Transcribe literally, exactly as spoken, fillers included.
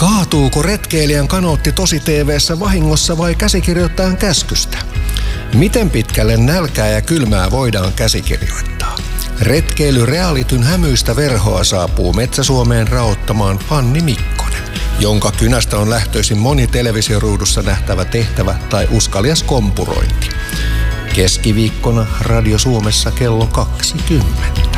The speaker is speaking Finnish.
Kaatuuko retkeilijän kanootti tosi T V:ssä vahingossa vai käsikirjoittajan käskystä? Miten pitkälle nälkää ja kylmää voidaan käsikirjoittaa? Retkeilyrealityn hämyistä verhoa saapuu Metsä-Suomeen raottamaan Fanni Mikkonen, jonka kynästä on lähtöisin moni televisioruudussa nähtävä tehtävä tai uskalias kompurointi. Keskiviikkona Radio Suomessa kello kaksikymmentä.